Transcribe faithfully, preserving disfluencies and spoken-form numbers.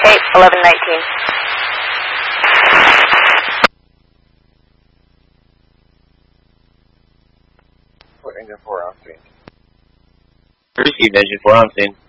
eight, eleven, nineteen. Engine four on scene. Received, Engine four on scene.